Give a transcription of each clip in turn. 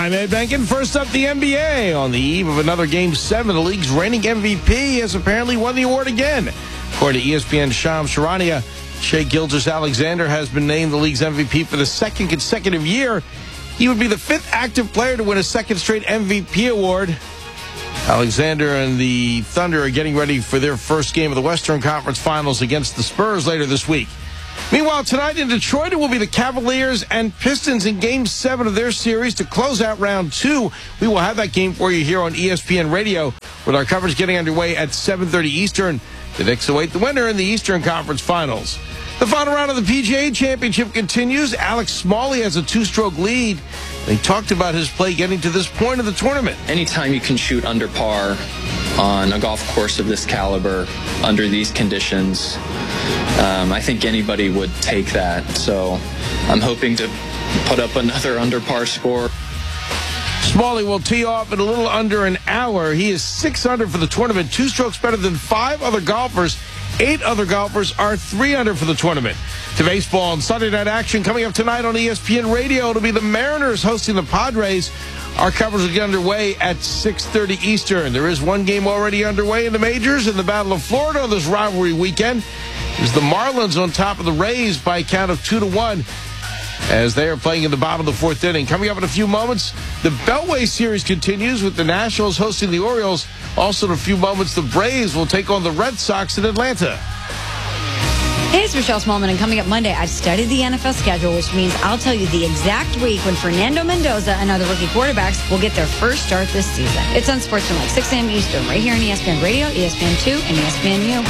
I'm Ed Benkin. First up, the NBA. On the eve of another Game 7, the league's reigning MVP has apparently won the award again. According to ESPN's Shams Charania, Shai Gilgeous-Alexander has been named the league's MVP for the second consecutive year. He would be the fifth active player to win a second straight MVP award. Alexander and the Thunder are getting ready for their first game of the Western Conference Finals against the Spurs later this week. Meanwhile, tonight in Detroit, it will be the Cavaliers and Pistons in Game 7 of their series to close out Round 2. We will have that game for you here on ESPN Radio, with our coverage getting underway at 7:30 Eastern. The Knicks await the winner in the Eastern Conference Finals. The final round of the PGA Championship continues. Alex Smalley has a two-stroke lead. They talked about his play getting to this point of the tournament. Anytime you can shoot under par on a golf course of this caliber under these conditions, I think anybody would take that. So I'm hoping to put up another under par score. Smalley will tee off in a little under an hour. He is 6 under for the tournament, 2 strokes better than 5 other golfers. 8 other golfers are 3 under for the tournament. To baseball and Sunday night action coming up tonight on ESPN Radio. It'll be the Mariners hosting the Padres. Our coverage will get underway at 6:30 Eastern. There is one game already underway in the majors in the Battle of Florida this rivalry weekend. Is the Marlins on top of the Rays by a count of 2-1 as they are playing in the bottom of the 4th inning. Coming up in a few moments, the Beltway Series continues with the Nationals hosting the Orioles. Also in a few moments, the Braves will take on the Red Sox in Atlanta. Hey, it's Michelle Smallman, and coming up Monday, I've studied the NFL schedule, which means I'll tell you the exact week when Fernando Mendoza and other rookie quarterbacks will get their first start this season. It's on Sportsmanlike, 6 a.m. Eastern, right here on ESPN Radio, ESPN2, and ESPNU.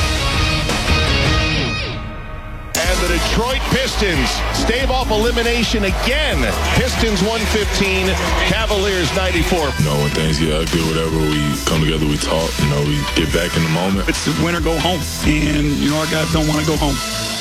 And the Detroit Pistons stave off elimination again. Pistons 115, Cavaliers 94. When things get ugly, whatever, we come together, we talk, we get back in the moment. It's win or go home. And, our guys don't want to go home.